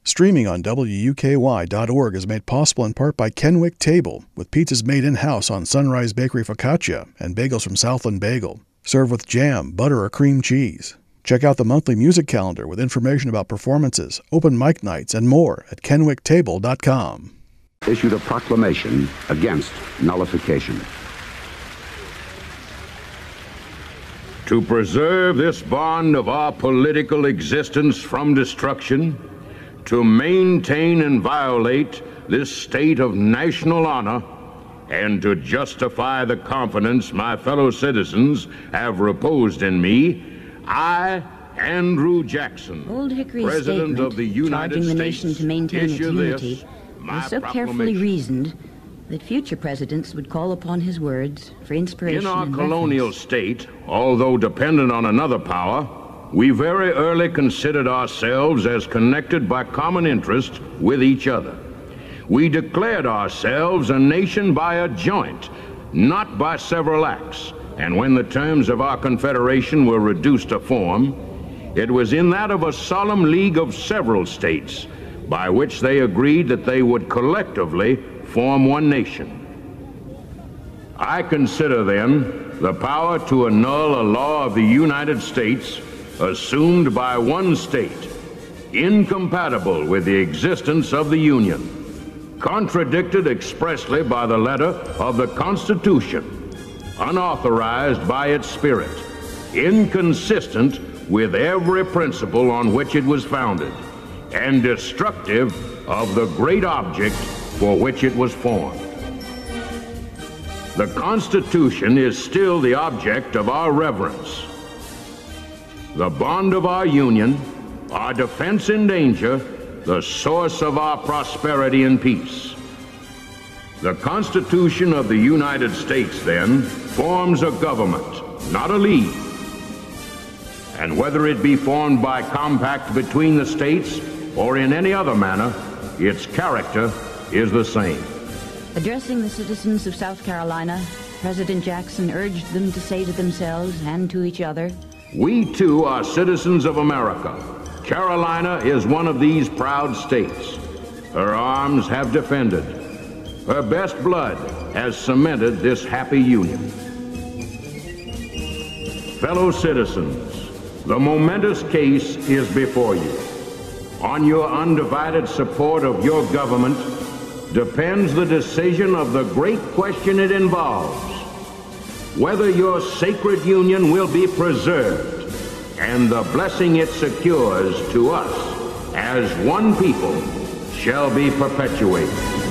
Streaming on WUKY.org is made possible in part by Kenwick Table, with pizzas made in-house on Sunrise Bakery Focaccia and bagels from Southland Bagel. Serve with jam, butter, or cream cheese. Check out the monthly music calendar with information about performances, open mic nights, and more at kenwicktable.com. Issued a proclamation against nullification. To preserve this bond of our political existence from destruction, to maintain and violate this state of national honor, and to justify the confidence my fellow citizens have reposed in me, I, Andrew Jackson, Old Hickory's President of the United charging the States, nation to maintain its issue unity this, was my so carefully proclamation. reasoned that future presidents would call upon his words for inspiration In our and colonial reference. state, although dependent on another power, we very early considered ourselves as connected by common interest with each other. We declared ourselves a nation by a joint, not by several acts, and when the terms of our confederation were reduced to form, it was in that of a solemn league of several states, by which they agreed that they would collectively form one nation. I consider, then, the power to annul a law of the United States assumed by one state, incompatible with the existence of the Union, contradicted expressly by the letter of the Constitution, unauthorized by its spirit, inconsistent with every principle on which it was founded, and destructive of the great object for which it was formed. The Constitution is still the object of our reverence, the bond of our Union, our defense in danger, the source of our prosperity and peace. The Constitution of the United States, then, forms a government, not a league. And whether it be formed by compact between the states or in any other manner, its character is the same. Addressing the citizens of South Carolina, President Jackson urged them to say to themselves and to each other, We too are citizens of America. Carolina is one of these proud states. Her arms have defended. Her best blood has cemented this happy union. Fellow citizens, the momentous case is before you. On your undivided support of your government depends the decision of the great question it involves, whether your sacred union will be preserved and the blessing it secures to us as one people shall be perpetuated.